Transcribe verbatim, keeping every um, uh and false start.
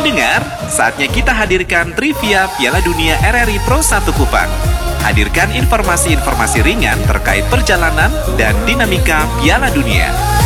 Pendengar, saatnya kita hadirkan trivia Piala Dunia R R I Pro satu Kupang. Hadirkan informasi-informasi ringan terkait perjalanan dan dinamika Piala Dunia.